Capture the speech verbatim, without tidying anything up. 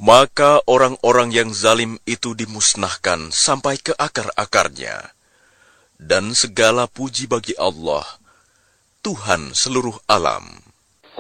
Maka orang-orang yang zalim itu dimusnahkan sampai ke akar-akarnya. Dan segala puji bagi Allah, Tuhan seluruh alam.